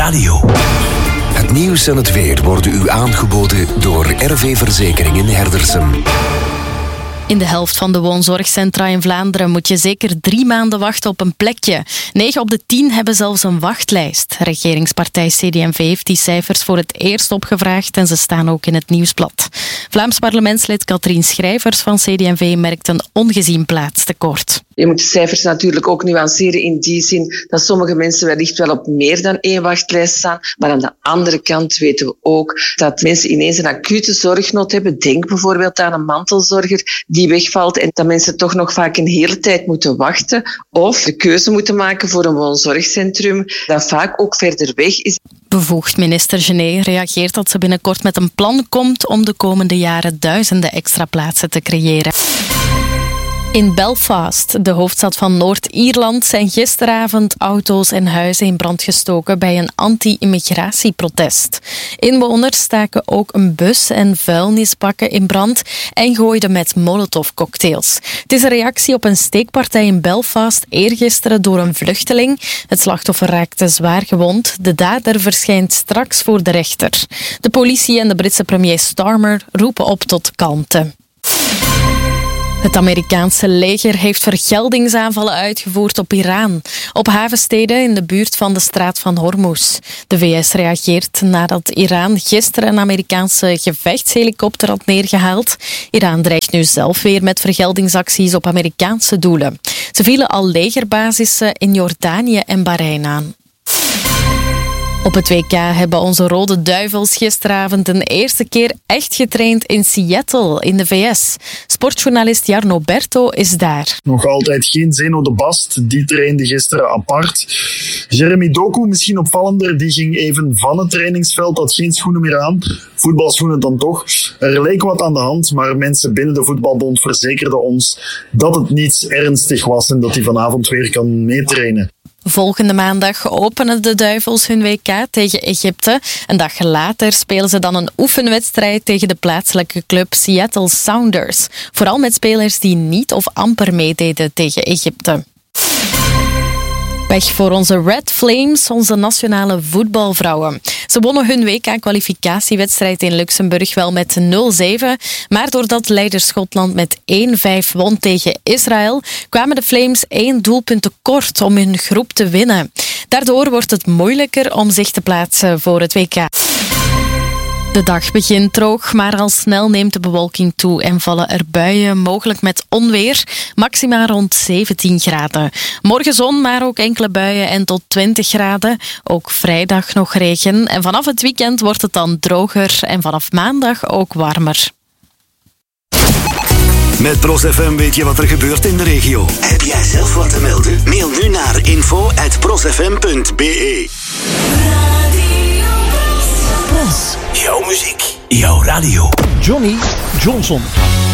radio. Het nieuws en het weer worden u aangeboden door RV Verzekeringen Herdersen. In de helft van de woonzorgcentra in Vlaanderen moet je zeker 3 maanden wachten op een plekje. 9 op de 10 hebben zelfs een wachtlijst. Regeringspartij CD&V heeft die cijfers voor het eerst opgevraagd en ze staan ook in het nieuwsblad. Vlaams parlementslid Katrien Schrijvers van CD&V merkt een ongezien plaatstekort. Je moet de cijfers natuurlijk ook nuanceren in die zin dat sommige mensen wellicht wel op meer dan 1 wachtlijst staan. Maar aan de andere kant weten we ook dat mensen ineens een acute zorgnood hebben. Denk bijvoorbeeld aan een mantelzorger die wegvalt en dat mensen toch nog vaak een hele tijd moeten wachten of de keuze moeten maken voor een woonzorgcentrum dat vaak ook verder weg is. Bevoegd minister Genet reageert dat ze binnenkort met een plan komt om de komende jaren duizenden extra plaatsen te creëren. In Belfast, de hoofdstad van Noord-Ierland, zijn gisteravond auto's en huizen in brand gestoken bij een anti-immigratieprotest. Inwoners staken ook een bus en vuilnisbakken in brand en gooiden met molotovcocktails. Het is een reactie op een steekpartij in Belfast eergisteren door een vluchteling. Het slachtoffer raakte zwaar gewond. De dader verschijnt straks voor de rechter. De politie en de Britse premier Starmer roepen op tot kalmte. Het Amerikaanse leger heeft vergeldingsaanvallen uitgevoerd op Iran, op havensteden in de buurt van de straat van Hormuz. De VS reageert nadat Iran gisteren een Amerikaanse gevechtshelikopter had neergehaald. Iran dreigt nu zelf weer met vergeldingsacties op Amerikaanse doelen. Ze vielen al legerbasissen in Jordanië en Bahrein aan. Op het WK hebben onze Rode Duivels gisteravond een eerste keer echt getraind in Seattle, in de VS. Sportjournalist Jarno Berto is daar. Nog altijd geen Zeno de Bast, die trainde gisteren apart. Jeremy Doku, misschien opvallender, die ging even van het trainingsveld, had geen schoenen meer aan. Voetbalschoenen dan toch. Er leek wat aan de hand, maar mensen binnen de voetbalbond verzekerden ons dat het niets ernstig was en dat hij vanavond weer kan meetrainen. Volgende maandag openen de Duivels hun WK tegen Egypte. Een dag later spelen ze dan een oefenwedstrijd tegen de plaatselijke club Seattle Sounders. Vooral met spelers die niet of amper meededen tegen Egypte. Pech voor onze Red Flames, onze nationale voetbalvrouwen. Ze wonnen hun WK-kwalificatiewedstrijd in Luxemburg wel met 0-7. Maar doordat leider Schotland met 1-5 won tegen Israël, kwamen de Flames 1 doelpunt tekort om hun groep te winnen. Daardoor wordt het moeilijker om zich te plaatsen voor het WK. De dag begint droog, maar al snel neemt de bewolking toe en vallen er buien, mogelijk met onweer, maxima rond 17 graden. Morgen zon, maar ook enkele buien en tot 20 graden. Ook vrijdag nog regen en vanaf het weekend wordt het dan droger en vanaf maandag ook warmer. Met ProsFM weet je wat er gebeurt in de regio. Heb jij zelf wat te melden? Mail nu naar info@prosfm.be. Jouw muziek, jouw radio. Johnny Johnson.